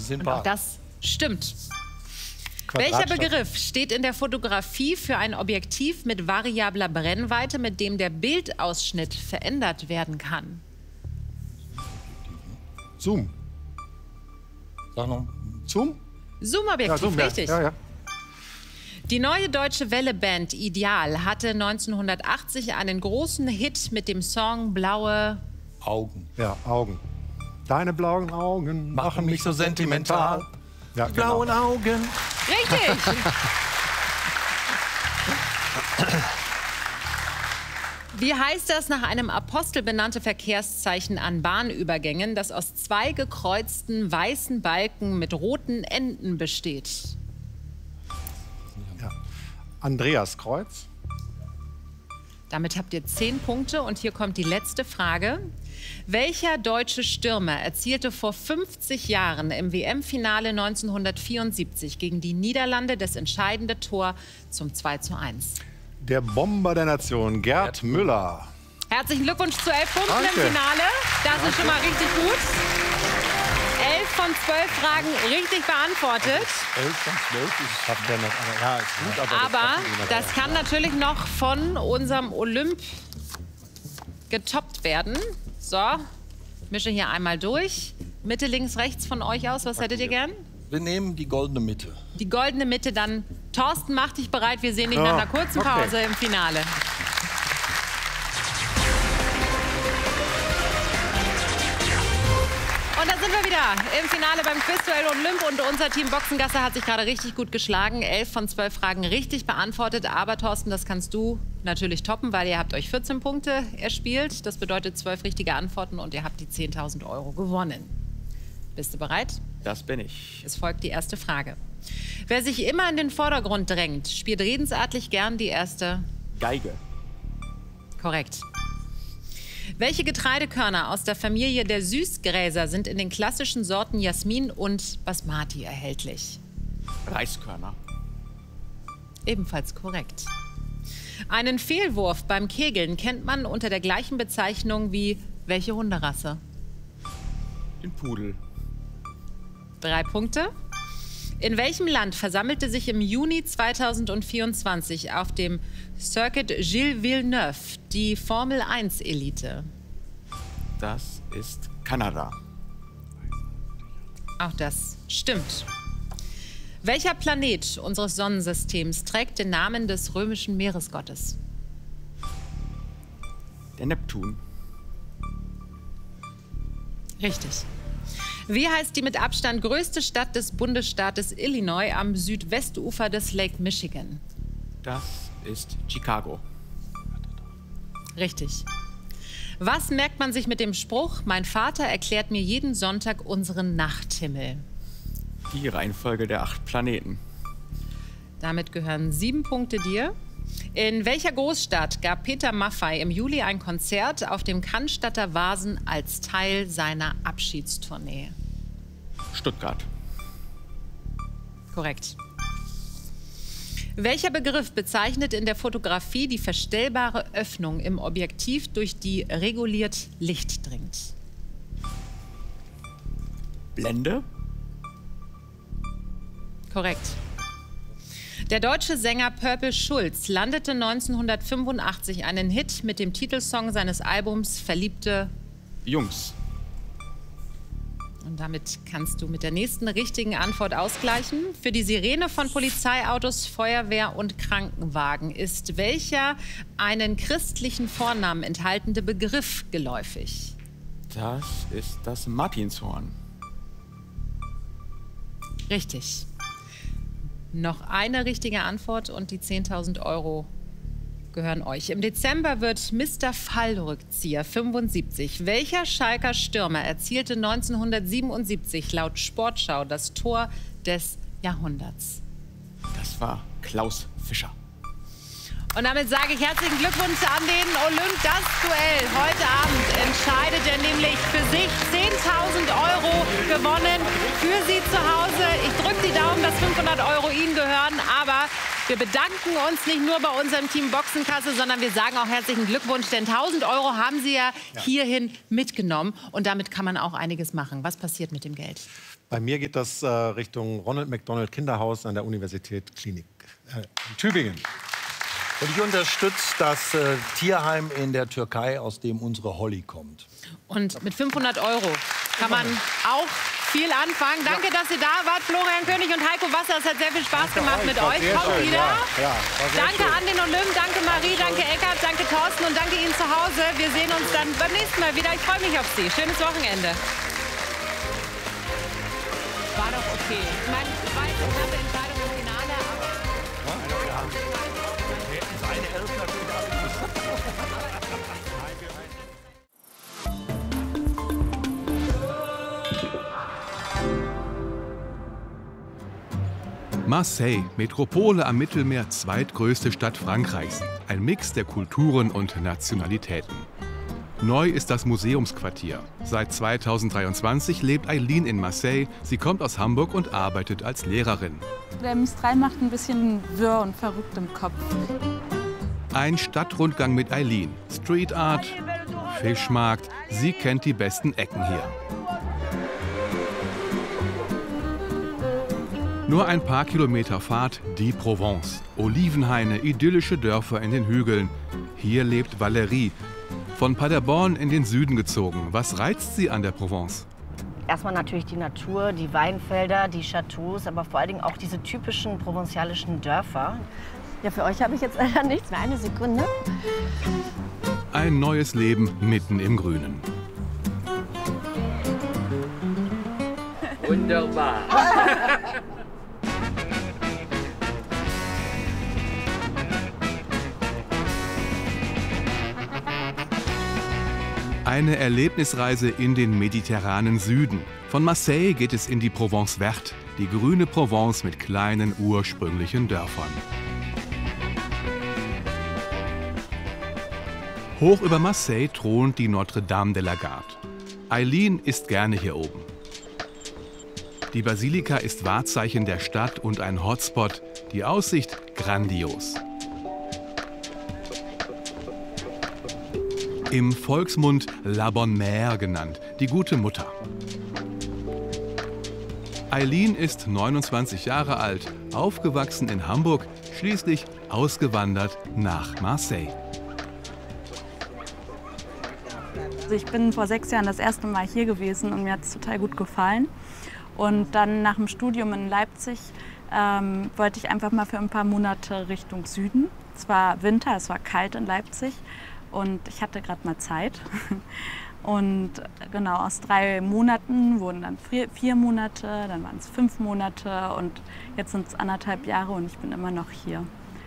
Und auch das stimmt. Welcher Begriff steht in der Fotografie für ein Objektiv mit variabler Brennweite, mit dem der Bildausschnitt verändert werden kann? Zoom. Sag noch. Zoom? Zoom-Objektiv, Ja, Zoom, richtig. Ja, ja. Die neue deutsche Welle-Band Ideal hatte 1980 einen großen Hit mit dem Song Blaue Augen. Ja, Augen. Deine blauen Augen Machen mich so sentimental. Ja, Blauen Augen. Richtig! Wie heißt das nach einem Apostel benannte Verkehrszeichen an Bahnübergängen, das aus zwei gekreuzten weißen Balken mit roten Enden besteht? Ja. Andreaskreuz. Damit habt ihr 10 Punkte und hier kommt die letzte Frage. Welcher deutsche Stürmer erzielte vor 50 Jahren im WM-Finale 1974 gegen die Niederlande das entscheidende Tor zum 2:1? Der Bomber der Nation, Gerd Müller. Herzlichen Glückwunsch zu 11 Punkten Danke. im Finale. Das ist schon mal richtig gut. 11 von 12 Fragen richtig beantwortet. 11 von 12 ist Hat der noch, ja, ist gut, Aber das kann natürlich noch von unserem Olymp getoppt werden. So, mische hier einmal durch. Mitte, links, rechts von euch aus. Was hättet ihr gern? Wir nehmen die goldene Mitte. Die goldene Mitte dann. Thorsten, mach dich bereit. Wir sehen dich nach einer kurzen Pause im Finale. Und da sind wir wieder im Finale beim Quizduell Olymp. Und unser Team Boxengasse hat sich gerade richtig gut geschlagen. 11 von 12 Fragen richtig beantwortet. Aber Thorsten, das kannst du natürlich toppen, weil ihr habt euch 14 Punkte erspielt. Das bedeutet 12 richtige Antworten und ihr habt die 10.000 € gewonnen. Bist du bereit? Das bin ich. Es folgt die erste Frage. Wer sich immer in den Vordergrund drängt, spielt redensartlich gern die erste. Geige. Korrekt. Welche Getreidekörner aus der Familie der Süßgräser sind in den klassischen Sorten Jasmin und Basmati erhältlich? Reiskörner. Ebenfalls korrekt. Einen Fehlwurf beim Kegeln kennt man unter der gleichen Bezeichnung wie welche Hunderasse? Den Pudel. 3 Punkte. In welchem Land versammelte sich im Juni 2024 auf dem Circuit Gilles Villeneuve die Formel-1-Elite? Das ist Kanada. Auch das stimmt. Welcher Planet unseres Sonnensystems trägt den Namen des römischen Meeresgottes? Der Neptun. Richtig. Wie heißt die mit Abstand größte Stadt des Bundesstaates Illinois am Südwestufer des Lake Michigan? Das ist Chicago. Richtig. Was merkt man sich mit dem Spruch, mein Vater erklärt mir jeden Sonntag unseren Nachthimmel? Die Reihenfolge der 8 Planeten. Damit gehören 7 Punkte dir. In welcher Großstadt gab Peter Maffay im Juli ein Konzert auf dem Cannstatter Vasen als Teil seiner Abschiedstournee? Stuttgart. Korrekt. Welcher Begriff bezeichnet in der Fotografie die verstellbare Öffnung im Objektiv, durch die reguliert Licht dringt? Blende. Korrekt. Der deutsche Sänger Purple Schulz landete 1985 einen Hit mit dem Titelsong seines Albums Verliebte Jungs. Und damit kannst du mit der nächsten richtigen Antwort ausgleichen. Für die Sirene von Polizeiautos, Feuerwehr und Krankenwagen ist welcher einen christlichen Vornamen enthaltende Begriff geläufig? Das ist das Martinshorn. Richtig. Noch eine richtige Antwort und die 10.000 € gehören euch. Im Dezember wird Mr. Fallrückzieher 75. Welcher Schalker Stürmer erzielte 1977 laut Sportschau das Tor des Jahrhunderts? Das war Klaus Fischer. Und damit sage ich herzlichen Glückwunsch an den Olymp. Das Duell heute Abend entscheidet er nämlich für sich 10.000 € gewonnen für Sie zu Hause. Ich drücke die Daumen, dass 500 € Ihnen gehören. Aber wir bedanken uns nicht nur bei unserem Team Boxenkasse, sondern wir sagen auch herzlichen Glückwunsch. Denn 1.000 € haben Sie ja hierhin mitgenommen. Und damit kann man auch einiges machen. Was passiert mit dem Geld? Bei mir geht das Richtung Ronald McDonald Kinderhaus an der Universität Klinik in Tübingen. Und ich unterstütze das Tierheim in der Türkei, aus dem unsere Holly kommt. Und mit 500 € kann man auch viel anfangen. Danke, dass ihr da wart, Florian König und Heiko Wasser. Es hat sehr viel Spaß gemacht mit euch. Kommt wieder. Danke an den Olymp, danke Marie, danke Eckart, danke Thorsten und danke Ihnen zu Hause. Wir sehen uns dann beim nächsten Mal wieder. Ich freue mich auf Sie. Schönes Wochenende. War doch okay. Ich meine, es war jetzt eine knappe Entscheidung im Finale, aber... Marseille, Metropole am Mittelmeer, zweitgrößte Stadt Frankreichs. Ein Mix der Kulturen und Nationalitäten. Neu ist das Museumsquartier. Seit 2023 lebt Eileen in Marseille. Sie kommt aus Hamburg und arbeitet als Lehrerin. Der Mistral macht ein bisschen wirr und verrückt im Kopf. Ein Stadtrundgang mit Eileen. Street Art, Fischmarkt. Sie kennt die besten Ecken hier. Nur ein paar Kilometer Fahrt, die Provence. Olivenhaine, idyllische Dörfer in den Hügeln. Hier lebt Valérie. Von Paderborn in den Süden gezogen. Was reizt sie an der Provence? Erstmal natürlich die Natur, die Weinfelder, die Chateaus, aber vor allen Dingen auch diese typischen provinzialischen Dörfer. Ja, für euch habe ich jetzt leider nichts mehr. Eine Sekunde. Ein neues Leben mitten im Grünen. Wunderbar. Eine Erlebnisreise in den mediterranen Süden. Von Marseille geht es in die Provence Verte, die grüne Provence mit kleinen ursprünglichen Dörfern. Hoch über Marseille thront die Notre-Dame de la Garde. Eileen ist gerne hier oben. Die Basilika ist Wahrzeichen der Stadt und ein Hotspot. Die Aussicht grandios. Im Volksmund La Bonne Mère genannt, die gute Mutter. Eileen ist 29 Jahre alt, aufgewachsen in Hamburg, schließlich ausgewandert nach Marseille. Also ich bin vor 6 Jahren das erste Mal hier gewesen und mir hat es total gut gefallen. Und dann nach dem Studium in Leipzig wollte ich einfach mal für ein paar Monate Richtung Süden. Es war Winter, es war kalt in Leipzig. Und ich hatte gerade mal Zeit. Und genau, aus 3 Monaten wurden dann 4 Monate, dann waren es 5 Monate und jetzt sind es 1,5 Jahre und ich bin immer noch hier.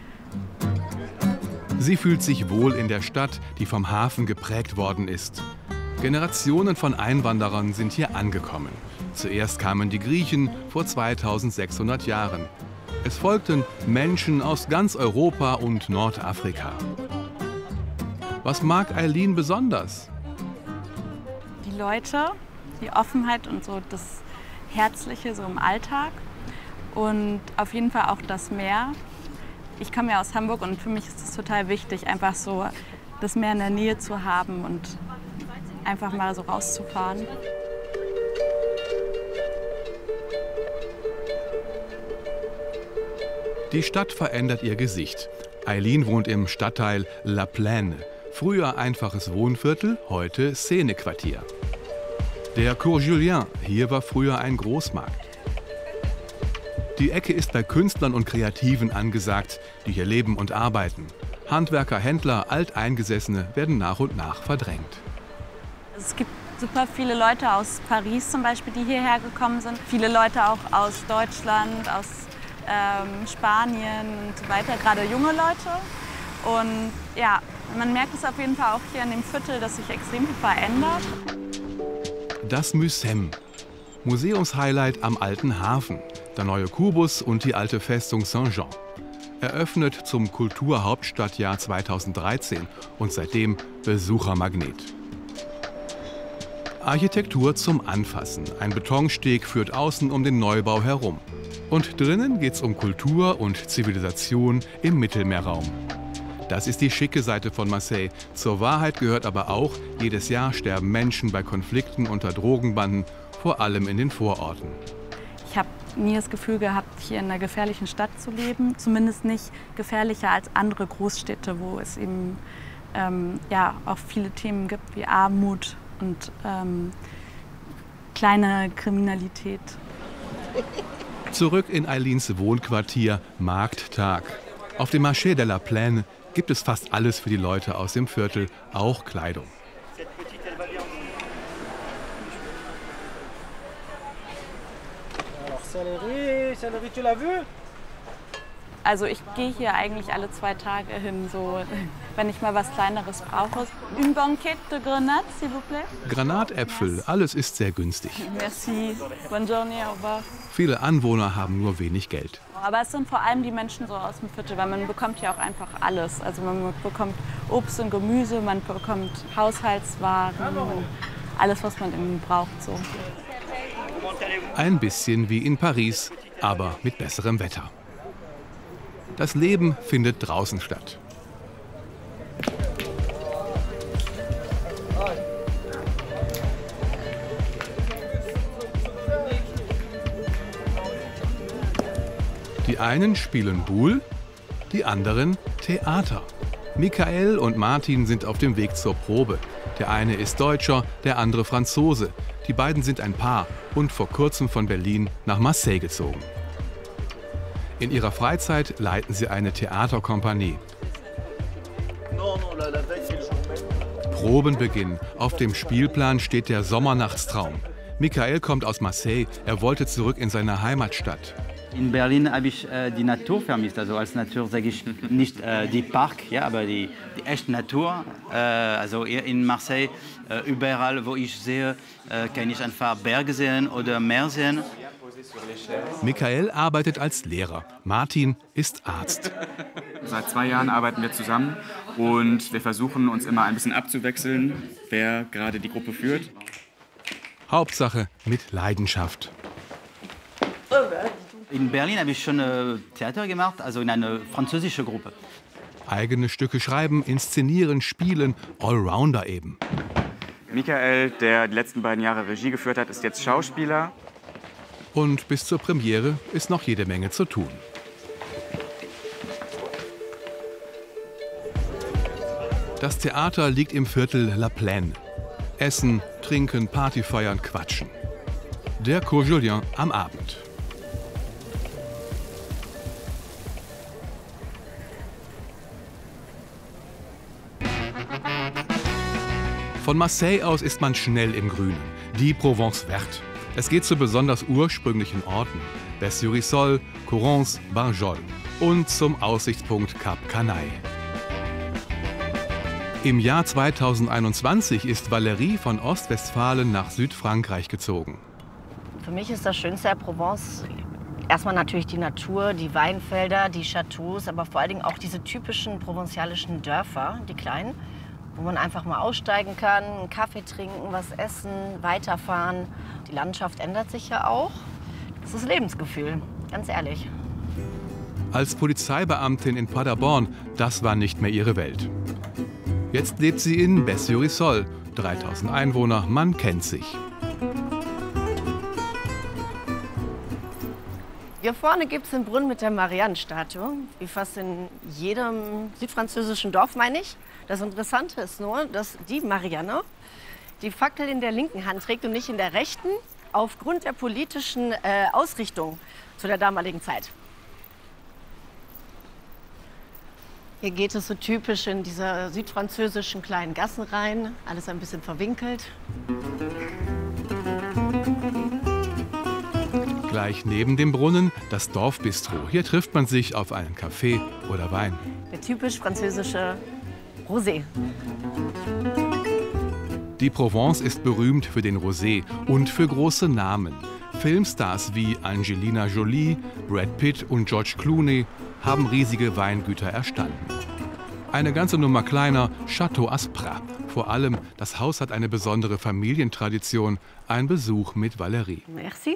Sie fühlt sich wohl in der Stadt, die vom Hafen geprägt worden ist. Generationen von Einwanderern sind hier angekommen. Zuerst kamen die Griechen vor 2600 Jahren. Es folgten Menschen aus ganz Europa und Nordafrika. Was mag Eileen besonders? Die Leute, die Offenheit und so das Herzliche so im Alltag und auf jeden Fall auch das Meer. Ich komme ja aus Hamburg und für mich ist es total wichtig, einfach so das Meer in der Nähe zu haben und einfach mal so rauszufahren. Die Stadt verändert ihr Gesicht. Eileen wohnt im Stadtteil La Plaine. Früher einfaches Wohnviertel, heute Szenequartier. Der Cours Julien, hier war früher ein Großmarkt. Die Ecke ist bei Künstlern und Kreativen angesagt, die hier leben und arbeiten. Handwerker, Händler, Alteingesessene werden nach und nach verdrängt. Es gibt super viele Leute aus Paris zum Beispiel, die hierher gekommen sind. Viele Leute auch aus Deutschland, aus Spanien und so weiter, gerade junge Leute. Und ja, man merkt es auf jeden Fall auch hier in dem Viertel, dass sich extrem viel verändert. Das Museum. Museumshighlight am Alten Hafen. Der neue Kubus und die alte Festung Saint-Jean. Eröffnet zum Kulturhauptstadtjahr 2013 und seitdem Besuchermagnet. Architektur zum Anfassen. Ein Betonsteg führt außen um den Neubau herum. Und drinnen geht's um Kultur und Zivilisation im Mittelmeerraum. Das ist die schicke Seite von Marseille. Zur Wahrheit gehört aber auch, jedes Jahr sterben Menschen bei Konflikten unter Drogenbanden, vor allem in den Vororten. Ich habe nie das Gefühl gehabt, hier in einer gefährlichen Stadt zu leben. Zumindest nicht gefährlicher als andere Großstädte, wo es eben auch viele Themen gibt wie Armut und kleine Kriminalität. Zurück in Aylins Wohnquartier, Markttag. Auf dem Marché de la Plaine gibt es fast alles für die Leute aus dem Viertel, auch Kleidung. Also ich gehe hier eigentlich alle 2 Tage hin, so, wenn ich mal was Kleineres brauche. Une banquette de grenade, s'il vous plaît. Granatäpfel, alles ist sehr günstig. Merci, bonne journée, au revoir. Viele Anwohner haben nur wenig Geld. Aber es sind vor allem die Menschen so aus dem Viertel, weil man bekommt ja auch einfach alles. Also man bekommt Obst und Gemüse, man bekommt Haushaltswaren, alles, was man irgendwie braucht. So. Ein bisschen wie in Paris, aber mit besserem Wetter. Das Leben findet draußen statt. Die einen spielen Boule, die anderen Theater. Michael und Martin sind auf dem Weg zur Probe. Der eine ist Deutscher, der andere Franzose. Die beiden sind ein Paar und vor kurzem von Berlin nach Marseille gezogen. In ihrer Freizeit leiten sie eine Theaterkompanie. Probenbeginn. Auf dem Spielplan steht der Sommernachtstraum. Michael kommt aus Marseille. Er wollte zurück in seine Heimatstadt. In Berlin habe ich die Natur vermisst. Also als Natur sage ich nicht die Park, ja, aber die echte Natur. Also hier in Marseille, überall, wo ich sehe, kann ich einfach Berge sehen oder Meer sehen. Michael arbeitet als Lehrer. Martin ist Arzt. Seit 2 Jahren arbeiten wir zusammen und wir versuchen uns immer ein bisschen abzuwechseln, wer gerade die Gruppe führt. Hauptsache mit Leidenschaft. In Berlin habe ich schon Theater gemacht, also in einer französischen Gruppe. Eigene Stücke schreiben, inszenieren, spielen, Allrounder eben. Michael, der die letzten 2 Jahre Regie geführt hat, ist jetzt Schauspieler. Und bis zur Premiere ist noch jede Menge zu tun. Das Theater liegt im Viertel La Plaine. Essen, trinken, Party feiern, quatschen. Der Cours Julien am Abend. Von Marseille aus ist man schnell im Grünen. Die Provence Verte. Es geht zu besonders ursprünglichen Orten. Bess-sur-Issole, Courance, Barjol. Und zum Aussichtspunkt Cap Canaille. Im Jahr 2021 ist Valérie von Ostwestfalen nach Südfrankreich gezogen. Für mich ist das Schönste der Provence erstmal natürlich die Natur, die Weinfelder, die Chateaus, aber vor allen Dingen auch diese typischen provinzialischen Dörfer, die kleinen, wo man einfach mal aussteigen kann, einen Kaffee trinken, was essen, weiterfahren. Die Landschaft ändert sich ja auch. Das ist Lebensgefühl, ganz ehrlich. Als Polizeibeamtin in Paderborn, das war nicht mehr ihre Welt. Jetzt lebt sie in Bess-sur-Issole. 3000 Einwohner, man kennt sich. Hier vorne gibt es den Brunnen mit der Marianne-Statue, wie fast in jedem südfranzösischen Dorf, meine ich. Das Interessante ist nur, dass die Marianne die Fackel in der linken Hand trägt und nicht in der rechten, aufgrund der politischen Ausrichtung zu der damaligen Zeit. Hier geht es so typisch in diese südfranzösischen kleinen Gassen rein, alles ein bisschen verwinkelt. Gleich neben dem Brunnen das Dorfbistro. Hier trifft man sich auf einen Kaffee oder Wein. Der typisch französische Rosé. Die Provence ist berühmt für den Rosé und für große Namen. Filmstars wie Angelina Jolie, Brad Pitt und George Clooney haben riesige Weingüter erstanden. Eine ganze Nummer kleiner, Château Asprat. Vor allem, das Haus hat eine besondere Familientradition. Ein Besuch mit Valérie. Merci.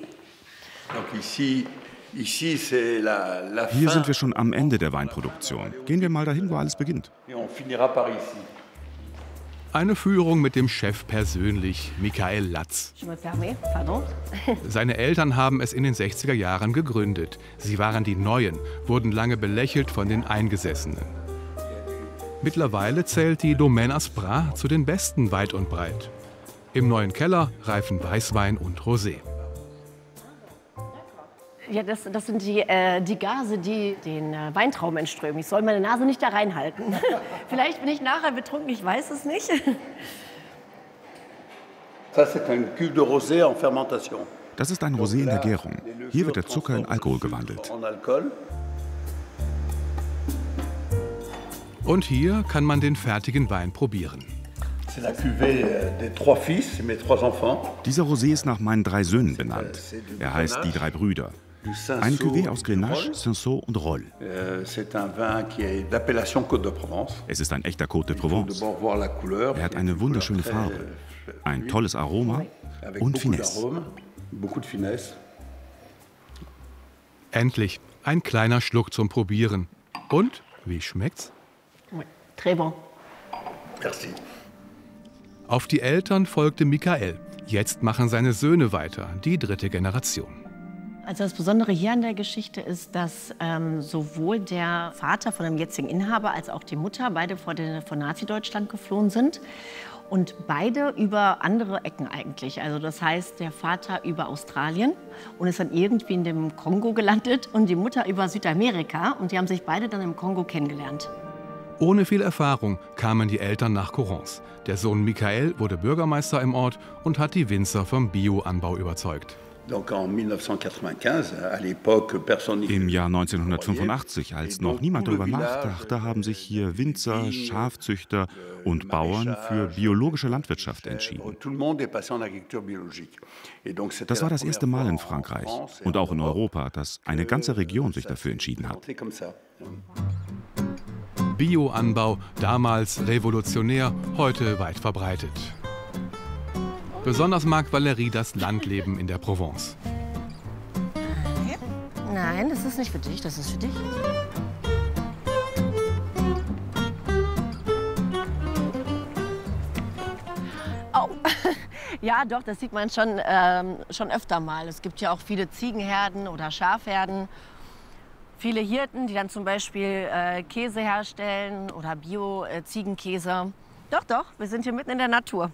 Hier sind wir schon am Ende der Weinproduktion. Gehen wir mal dahin, wo alles beginnt. Eine Führung mit dem Chef persönlich, Michael Latz. Seine Eltern haben es in den 60er Jahren gegründet. Sie waren die Neuen, wurden lange belächelt von den Eingesessenen. Mittlerweile zählt die Domaine Asprat zu den besten weit und breit. Im neuen Keller reifen Weißwein und Rosé. Ja, das sind die Gase, die den Weintrauben entströmen. Ich soll meine Nase nicht da reinhalten. Vielleicht bin ich nachher betrunken, ich weiß es nicht. Das ist ein Rosé in der Gärung. Hier wird der Zucker in Alkohol gewandelt. Und hier kann man den fertigen Wein probieren. Dieser Rosé ist nach meinen 3 Söhnen benannt. Er heißt die 3 Brüder. Ein Cuvée aus Grenache, Cinsault und Rolle. Es ist ein echter Côte de Provence. Er hat eine wunderschöne Farbe, ein tolles Aroma und Finesse. Endlich ein kleiner Schluck zum Probieren. Und, wie schmeckt's? Très bon. Merci. Auf die Eltern folgte Michael. Jetzt machen seine Söhne weiter, die 3. Generation. Also das Besondere hier an der Geschichte ist, dass sowohl der Vater von dem jetzigen Inhaber als auch die Mutter beide vor Nazi-Deutschland geflohen sind. Und beide über andere Ecken eigentlich. Also das heißt, der Vater über Australien und ist dann irgendwie in dem Kongo gelandet und die Mutter über Südamerika. Und die haben sich beide dann im Kongo kennengelernt. Ohne viel Erfahrung kamen die Eltern nach Correns. Der Sohn Michael wurde Bürgermeister im Ort und hat die Winzer vom Bioanbau überzeugt. Im Jahr 1985, als noch niemand darüber nachdachte, haben sich hier Winzer, Schafzüchter und Bauern für biologische Landwirtschaft entschieden. Das war das erste Mal in Frankreich und auch in Europa, dass eine ganze Region sich dafür entschieden hat. Bioanbau, damals revolutionär, heute weit verbreitet. Besonders mag Valérie das Landleben in der Provence. Nein, das ist nicht für dich, das ist für dich. Au. Ja, doch, das sieht man schon öfter mal. Es gibt ja auch viele Ziegenherden oder Schafherden. Viele Hirten, die dann zum Beispiel Käse herstellen oder Bio-Ziegenkäse. Doch, wir sind hier mitten in der Natur.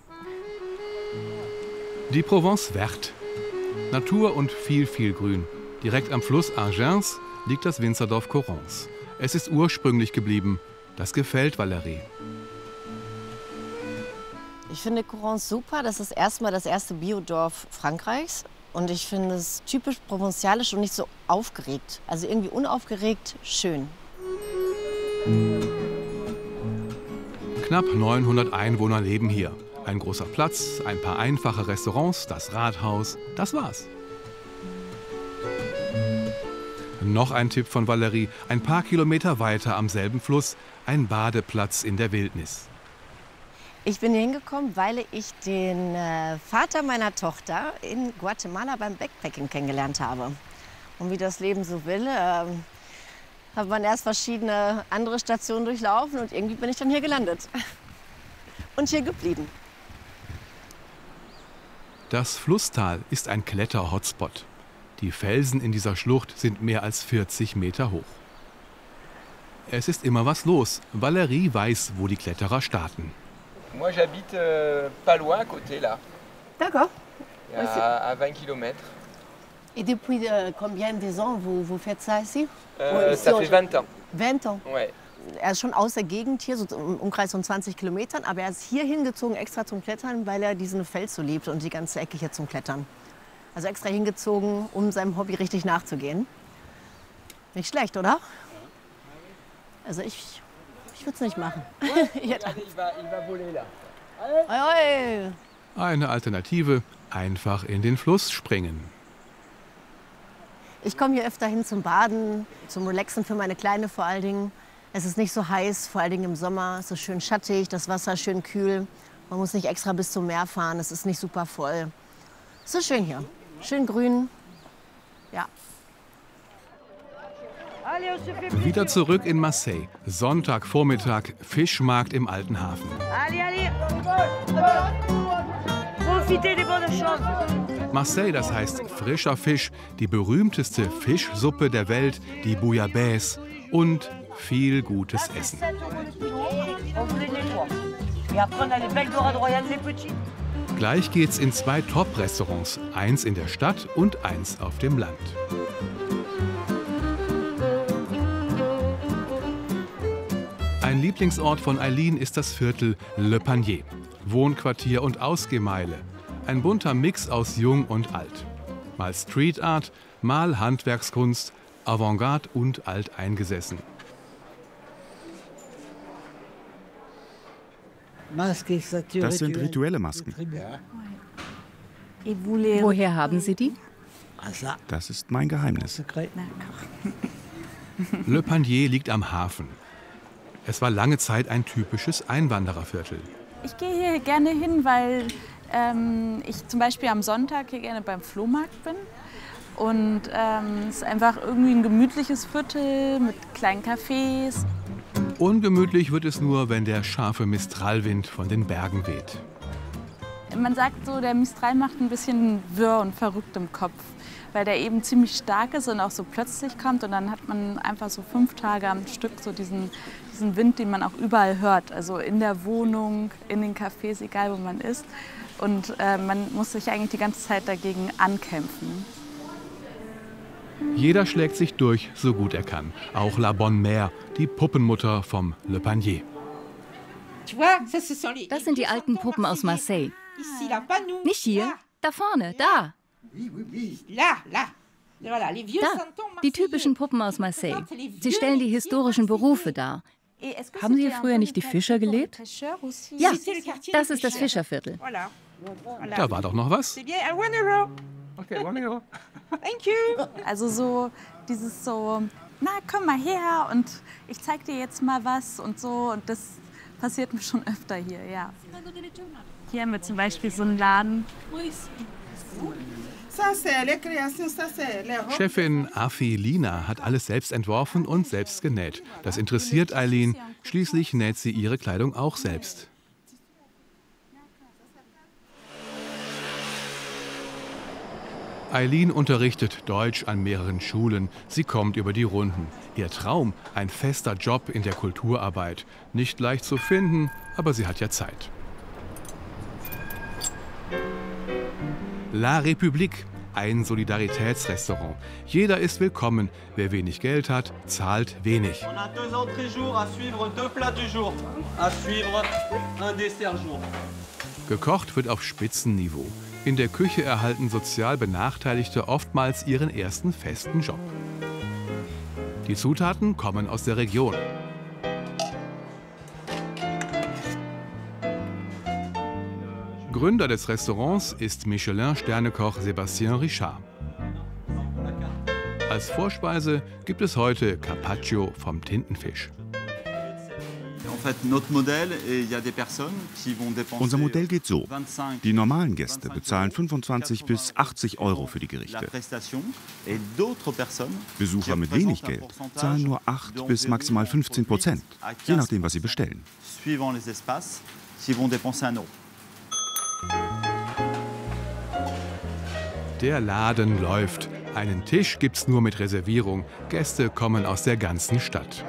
Die Provence Verte. Natur und viel Grün. Direkt am Fluss Argens liegt das Winzerdorf Correns. Es ist ursprünglich geblieben. Das gefällt Valérie. Ich finde Correns super. Das ist erstmal das erste Biodorf Frankreichs. Und ich finde es typisch provenzalisch und nicht so aufgeregt. Also irgendwie unaufgeregt, schön. Knapp 900 Einwohner leben hier. Ein großer Platz, ein paar einfache Restaurants, das Rathaus, das war's. Noch ein Tipp von Valérie, ein paar Kilometer weiter am selben Fluss, ein Badeplatz in der Wildnis. Ich bin hier hingekommen, weil ich den Vater meiner Tochter in Guatemala beim Backpacking kennengelernt habe. Und wie das Leben so will, hat man erst verschiedene andere Stationen durchlaufen und irgendwie bin ich dann hier gelandet. Und hier geblieben. Das Flusstal ist ein Kletter-Hotspot. Die Felsen in dieser Schlucht sind mehr als 40 Meter hoch. Es ist immer was los. Valérie weiß, wo die Kletterer starten. Moi, j'habite pas loin à côté, là. D'accord. À 20 km. Et depuis combien de ans vous faites ça ici? Ça fait 20 ans. 20 ans? Ouais. Er ist schon aus der Gegend hier, so im Umkreis von 20 Kilometern, aber er ist hier hingezogen extra zum Klettern, weil er diesen Fels so liebt und die ganze Ecke hier zum Klettern. Also extra hingezogen, um seinem Hobby richtig nachzugehen. Nicht schlecht, oder? Also ich würde es nicht machen. Eine Alternative, einfach in den Fluss springen. Ich komme hier öfter hin zum Baden, zum Relaxen für meine Kleine vor allen Dingen. Es ist nicht so heiß, vor allen Dingen im Sommer. Es ist schön schattig, das Wasser schön kühl. Man muss nicht extra bis zum Meer fahren, es ist nicht super voll. Es ist schön hier, schön grün. Ja. Wieder zurück in Marseille. Sonntagvormittag, Fischmarkt im Alten Hafen. Marseille, das heißt frischer Fisch, die berühmteste Fischsuppe der Welt, die Bouillabaisse und viel gutes Essen. Gleich geht's in 2 Top-Restaurants, eins in der Stadt und eins auf dem Land. Ein Lieblingsort von Eileen ist das Viertel Le Panier. Wohnquartier und Ausgehmeile. Ein bunter Mix aus Jung und Alt. Mal Street Art, mal Handwerkskunst, Avantgarde und alteingesessen. Das sind rituelle Masken. Woher haben Sie die? Das ist mein Geheimnis. Le Panier liegt am Hafen. Es war lange Zeit ein typisches Einwandererviertel. Ich gehe hier gerne hin, weil ich zum Beispiel am Sonntag hier gerne beim Flohmarkt bin. Und es ist einfach irgendwie ein gemütliches Viertel mit kleinen Cafés. Ungemütlich wird es nur, wenn der scharfe Mistralwind von den Bergen weht. Man sagt so, der Mistral macht ein bisschen wirr und verrückt im Kopf, weil der eben ziemlich stark ist und auch so plötzlich kommt. Und dann hat man einfach so 5 Tage am Stück so diesen Wind, den man auch überall hört. Also in der Wohnung, in den Cafés, egal wo man ist. Und man muss sich eigentlich die ganze Zeit dagegen ankämpfen. Jeder schlägt sich durch, so gut er kann. Auch La Bonne Mère, die Puppenmutter vom Le Panier. Das sind die alten Puppen aus Marseille. Nicht hier, da vorne, da. Da, die typischen Puppen aus Marseille. Sie stellen die historischen Berufe dar. Haben Sie hier früher nicht die Fischer gelebt? Ja, das ist das Fischerviertel. Da war doch noch was. Okay, 1 Euro. Thank you. Also so dieses so, na komm mal her und ich zeig dir jetzt mal was und so. Und das passiert mir schon öfter hier, ja. Hier haben wir zum Beispiel so einen Laden. Chefin Afi Lina hat alles selbst entworfen und selbst genäht. Das interessiert Eileen. Schließlich näht sie ihre Kleidung auch selbst. Eileen unterrichtet Deutsch an mehreren Schulen. Sie kommt über die Runden. Ihr Traum, ein fester Job in der Kulturarbeit. Nicht leicht zu finden, aber sie hat ja Zeit. La République, ein Solidaritätsrestaurant. Jeder ist willkommen. Wer wenig Geld hat, zahlt wenig. Gekocht wird auf Spitzenniveau. In der Küche erhalten sozial Benachteiligte oftmals ihren ersten festen Job. Die Zutaten kommen aus der Region. Gründer des Restaurants ist Michelin-Sternekoch Sébastien Richard. Als Vorspeise gibt es heute Carpaccio vom Tintenfisch. Unser Modell geht so. Die normalen Gäste bezahlen 25 bis 80 Euro für die Gerichte. Besucher mit wenig Geld zahlen nur 8 bis maximal 15%, je nachdem, was sie bestellen. Der Laden läuft. Einen Tisch gibt's nur mit Reservierung. Gäste kommen aus der ganzen Stadt.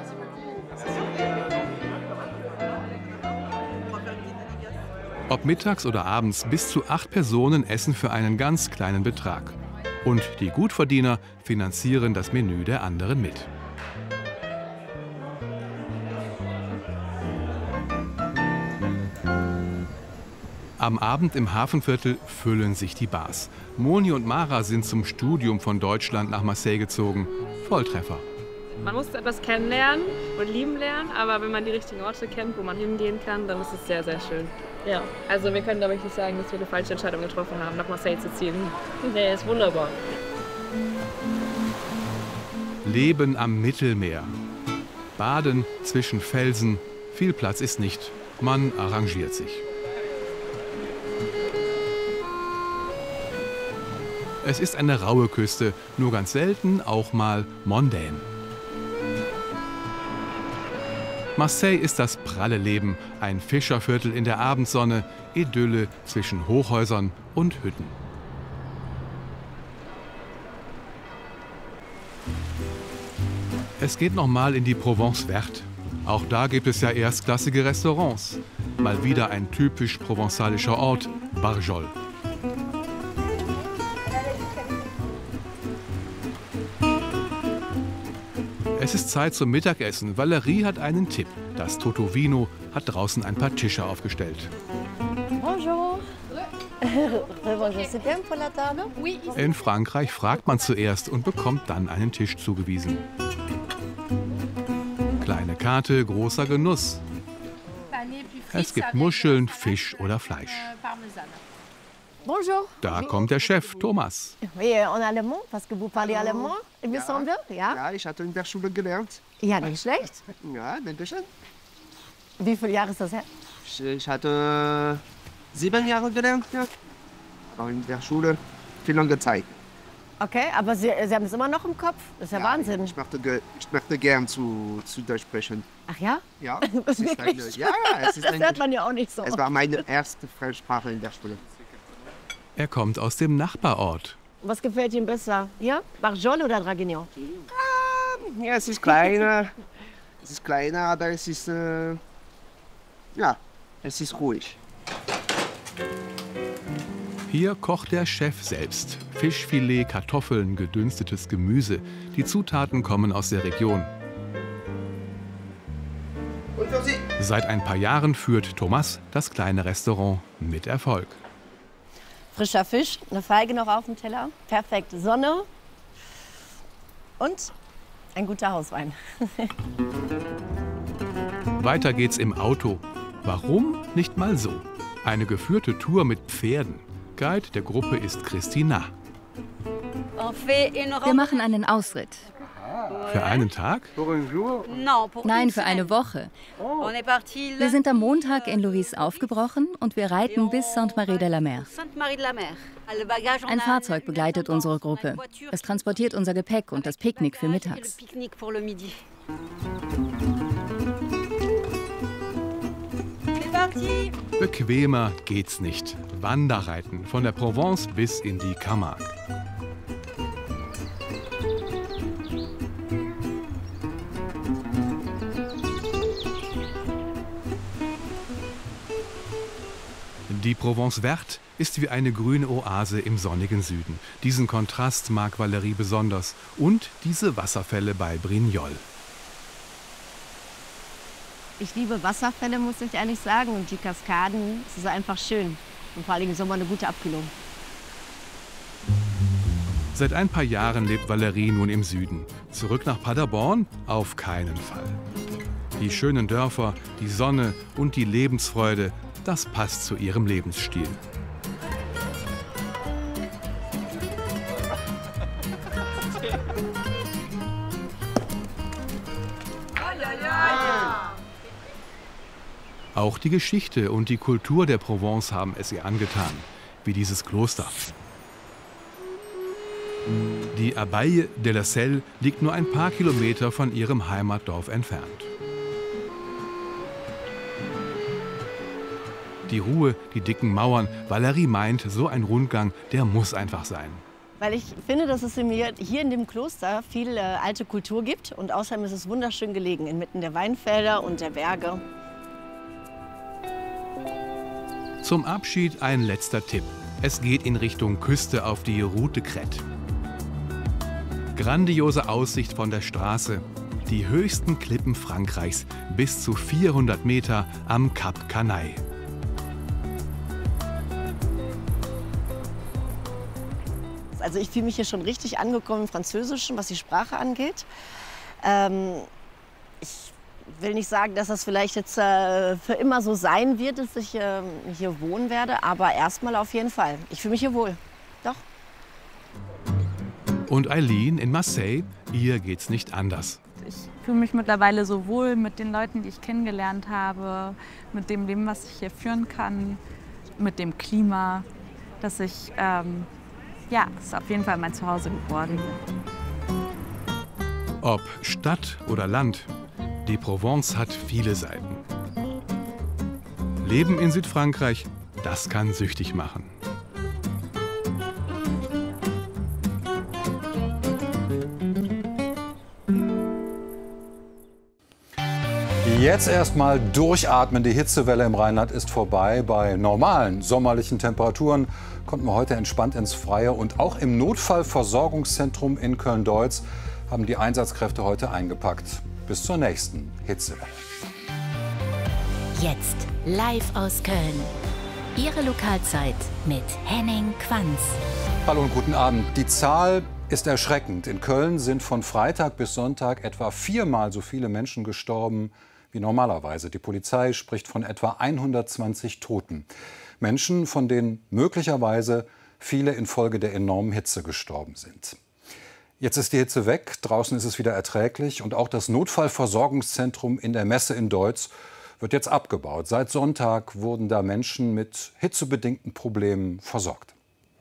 Ob mittags oder abends, bis zu 8 Personen essen für einen ganz kleinen Betrag. Und die Gutverdiener finanzieren das Menü der anderen mit. Am Abend im Hafenviertel füllen sich die Bars. Moni und Mara sind zum Studium von Deutschland nach Marseille gezogen. Volltreffer. Man muss etwas kennenlernen und lieben lernen, aber wenn man die richtigen Orte kennt, wo man hingehen kann, dann ist es sehr, sehr schön. Ja, also wir können glaube ich nicht sagen, dass wir eine falsche Entscheidung getroffen haben, nach Marseille zu ziehen. Nee, ist wunderbar. Leben am Mittelmeer. Baden zwischen Felsen. Viel Platz ist nicht. Man arrangiert sich. Es ist eine raue Küste, nur ganz selten auch mal mondän. Marseille ist das pralle Leben, ein Fischerviertel in der Abendsonne, Idylle zwischen Hochhäusern und Hütten. Es geht nochmal in die Provence Verte. Auch da gibt es ja erstklassige Restaurants. Mal wieder ein typisch provenzalischer Ort, Barjol. Es ist Zeit zum Mittagessen. Valerie hat einen Tipp. Das Totovino hat draußen ein paar Tische aufgestellt. Bonjour. Bonjour, c'est bien pour la table? Oui. In Frankreich fragt man zuerst und bekommt dann einen Tisch zugewiesen. Kleine Karte, großer Genuss. Es gibt Muscheln, Fisch oder Fleisch. Bonjour. Da kommt der Chef, Thomas. Oui, en allemand, parce que vous parlez allemand, il me semble. Ja? Ja, ich hatte in der Schule gelernt. Ja, nicht schlecht. Ja, danke schön. Wie viele Jahre ist das her? Ich hatte 7 Jahre gelernt, ja. Auch in der Schule. Viel lange Zeit. Okay, aber Sie haben es immer noch im Kopf? Das ist ja Wahnsinn. Ich möchte gern zu Deutsch sprechen. Ach ja? Ja. Das ist das hört man ja auch nicht so. Es war meine erste Fremdsprache in der Schule. Er kommt aus dem Nachbarort. Was gefällt Ihnen besser? Ja? Barjol oder Draguignan? Ja, es ist kleiner. Es ist kleiner, aber es ist, ja, es ist ruhig. Hier kocht der Chef selbst. Fischfilet, Kartoffeln, gedünstetes Gemüse. Die Zutaten kommen aus der Region. Und für Sie? Seit ein paar Jahren führt Thomas das kleine Restaurant mit Erfolg. Frischer Fisch, eine Feige noch auf dem Teller, perfekte Sonne und ein guter Hauswein. Weiter geht's im Auto. Warum nicht mal so? Eine geführte Tour mit Pferden. Guide der Gruppe ist Christina. Wir machen einen Ausritt. Für einen Tag? Nein, für eine Woche. Wir sind am Montag in Louise aufgebrochen und wir reiten bis Sainte-Marie-de-la-Mer. Ein Fahrzeug begleitet unsere Gruppe. Es transportiert unser Gepäck und das Picknick für mittags. Bequemer geht's nicht. Wanderreiten von der Provence bis in die Camargue. Die Provence Verte ist wie eine grüne Oase im sonnigen Süden. Diesen Kontrast mag Valerie besonders. Und diese Wasserfälle bei Brignoles. Ich liebe Wasserfälle, muss ich ehrlich sagen. Und die Kaskaden, es ist einfach schön. Und vor allem im Sommer eine gute Abkühlung. Seit ein paar Jahren lebt Valerie nun im Süden. Zurück nach Paderborn? Auf keinen Fall. Die schönen Dörfer, die Sonne und die Lebensfreude, das passt zu ihrem Lebensstil. Auch die Geschichte und die Kultur der Provence haben es ihr angetan, wie dieses Kloster. Die Abbaye de la Selle liegt nur ein paar Kilometer von ihrem Heimatdorf entfernt. Die Ruhe, die dicken Mauern. Valerie meint, so ein Rundgang, der muss einfach sein. Weil ich finde, dass es hier in dem Kloster viel alte Kultur gibt. Und außerdem ist es wunderschön gelegen, inmitten der Weinfelder und der Berge. Zum Abschied ein letzter Tipp. Es geht in Richtung Küste auf die Route Crête. Grandiose Aussicht von der Straße. Die höchsten Klippen Frankreichs, bis zu 400 Meter am Cap Canaille. Also ich fühle mich hier schon richtig angekommen im Französischen, was die Sprache angeht. Ich will nicht sagen, dass das vielleicht jetzt für immer so sein wird, dass ich hier wohnen werde, aber erstmal auf jeden Fall. Ich fühle mich hier wohl. Doch. Und Eileen in Marseille, ihr geht's nicht anders. Ich fühle mich mittlerweile so wohl mit den Leuten, die ich kennengelernt habe, mit dem Leben, was ich hier führen kann, mit dem Klima, dass ich, ja, es ist auf jeden Fall mein Zuhause geworden. Ob Stadt oder Land, Die Provence hat viele Seiten. Leben in Südfrankreich, das kann süchtig machen. Jetzt erstmal durchatmen. Die Hitzewelle im Rheinland ist vorbei. Bei normalen sommerlichen Temperaturen konnten wir heute entspannt ins Freie. Und auch im Notfallversorgungszentrum in Köln-Deutz haben die Einsatzkräfte heute eingepackt. Bis zur nächsten Hitzewelle. Jetzt live aus Köln. Ihre Lokalzeit mit Henning Quanz. Hallo und guten Abend. Die Zahl ist erschreckend. In Köln sind von Freitag bis Sonntag etwa 4-mal so viele Menschen gestorben wie normalerweise. Die Polizei spricht von etwa 120 Toten. Menschen, von denen möglicherweise viele infolge der enormen Hitze gestorben sind. Jetzt ist die Hitze weg, draußen ist es wieder erträglich und auch das Notfallversorgungszentrum in der Messe in Deutz wird jetzt abgebaut. Seit Sonntag wurden da Menschen mit hitzebedingten Problemen versorgt.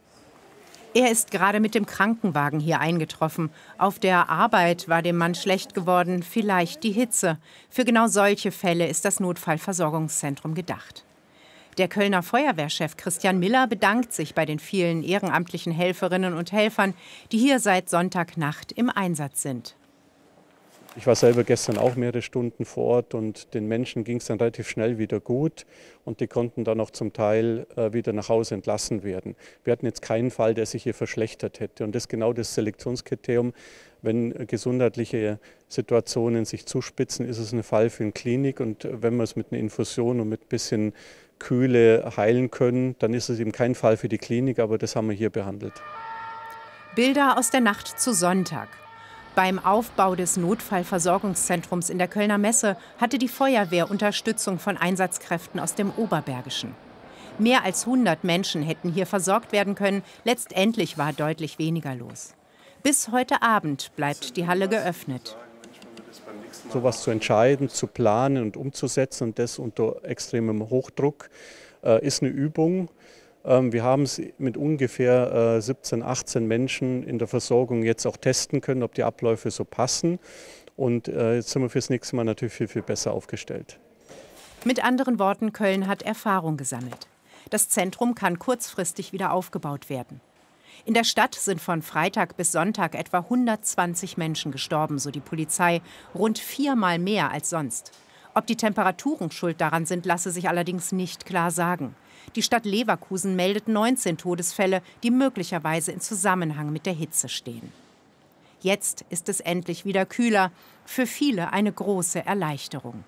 Er ist gerade mit dem Krankenwagen hier eingetroffen. Auf der Arbeit war dem Mann schlecht geworden, vielleicht die Hitze. Für genau solche Fälle ist das Notfallversorgungszentrum gedacht. Der Kölner Feuerwehrchef Christian Miller bedankt sich bei den vielen ehrenamtlichen Helferinnen und Helfern, die hier seit Sonntagnacht im Einsatz sind. Ich war selber gestern auch mehrere Stunden vor Ort und den Menschen ging es dann relativ schnell wieder gut und die konnten dann auch zum Teil wieder nach Hause entlassen werden. Wir hatten jetzt keinen Fall, der sich hier verschlechtert hätte und das ist genau das Selektionskriterium. Wenn gesundheitliche Situationen sich zuspitzen, ist es ein Fall für eine Klinik und wenn wir es mit einer Infusion und mit ein bisschen Kühle heilen können, dann ist es eben kein Fall für die Klinik, aber das haben wir hier behandelt. Bilder aus der Nacht zu Sonntag. Beim Aufbau des Notfallversorgungszentrums in der Kölner Messe hatte die Feuerwehr Unterstützung von Einsatzkräften aus dem Oberbergischen. Mehr als 100 Menschen hätten hier versorgt werden können. Letztendlich war deutlich weniger los. Bis heute Abend bleibt die Halle geöffnet. Sowas zu entscheiden, zu planen und umzusetzen und das unter extremem Hochdruck ist eine Übung. Wir haben es mit ungefähr 17, 18 Menschen in der Versorgung jetzt auch testen können, ob die Abläufe so passen. Und jetzt sind wir fürs nächste Mal natürlich viel, viel besser aufgestellt. Mit anderen Worten, Köln hat Erfahrung gesammelt. Das Zentrum kann kurzfristig wieder aufgebaut werden. In der Stadt sind von Freitag bis Sonntag etwa 120 Menschen gestorben, so die Polizei, rund 4-mal mehr als sonst. Ob die Temperaturen schuld daran sind, lasse sich allerdings nicht klar sagen. Die Stadt Leverkusen meldet 19 Todesfälle, die möglicherweise in Zusammenhang mit der Hitze stehen. Jetzt ist es endlich wieder kühler. Für viele eine große Erleichterung.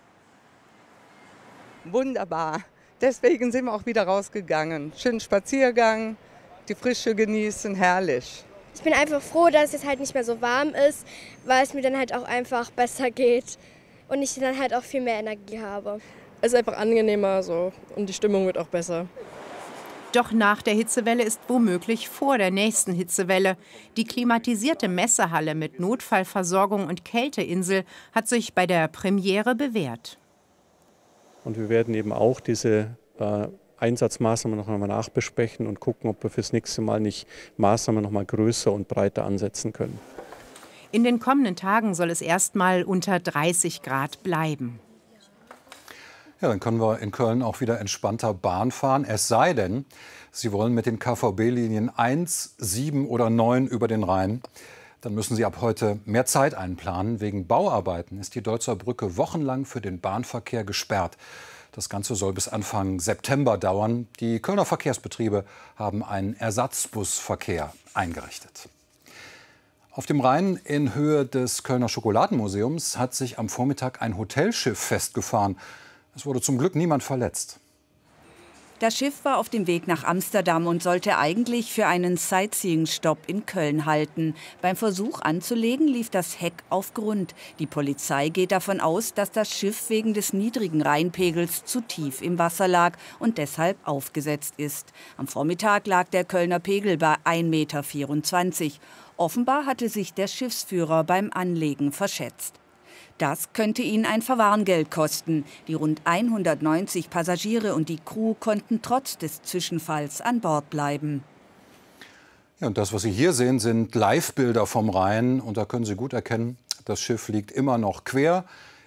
Wunderbar. Deswegen sind wir auch wieder rausgegangen. Schönen Spaziergang, die Frische genießen, herrlich. Ich bin einfach froh, dass es halt nicht mehr so warm ist, weil es mir dann halt auch einfach besser geht und ich dann halt auch viel mehr Energie habe. Es ist einfach angenehmer so und die Stimmung wird auch besser. Doch nach der Hitzewelle ist womöglich vor der nächsten Hitzewelle. Die klimatisierte Messehalle mit Notfallversorgung und Kälteinsel hat sich bei der Premiere bewährt. Und wir werden eben auch diese Einsatzmaßnahmen noch einmal nachbesprechen und gucken, ob wir fürs nächste Mal nicht Maßnahmen noch mal größer und breiter ansetzen können. In den kommenden Tagen soll es erstmal unter 30 Grad bleiben. Ja, dann können wir in Köln auch wieder entspannter Bahn fahren. Es sei denn, Sie wollen mit den KVB-Linien 1, 7 oder 9 über den Rhein. Dann müssen Sie ab heute mehr Zeit einplanen. Wegen Bauarbeiten ist die Deutzer Brücke wochenlang für den Bahnverkehr gesperrt. Das Ganze soll bis Anfang September dauern. Die Kölner Verkehrsbetriebe haben einen Ersatzbusverkehr eingerichtet. Auf dem Rhein in Höhe des Kölner Schokoladenmuseums hat sich am Vormittag ein Hotelschiff festgefahren. Es wurde zum Glück niemand verletzt. Das Schiff war auf dem Weg nach Amsterdam und sollte eigentlich für einen Sightseeing-Stopp in Köln halten. Beim Versuch anzulegen lief das Heck auf Grund. Die Polizei geht davon aus, dass das Schiff wegen des niedrigen Rheinpegels zu tief im Wasser lag und deshalb aufgesetzt ist. Am Vormittag lag der Kölner Pegel bei 1,24 Meter. Offenbar hatte sich der Schiffsführer beim Anlegen verschätzt. Das könnte ihn ein Verwarngeld kosten. Die rund 190 Passagiere und die Crew konnten trotz des Zwischenfalls an Bord bleiben. Ja, und das, was Sie hier sehen, sind Live-Bilder vom Rhein. Und da können Sie gut erkennen, das Schiff liegt immer noch quer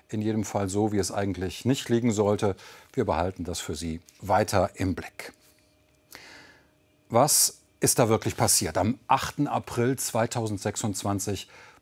In jedem Fall so, wie es eigentlich nicht liegen sollte. Wir behalten das für Sie weiter im Blick. Was ist da wirklich passiert? Am 8. April 2026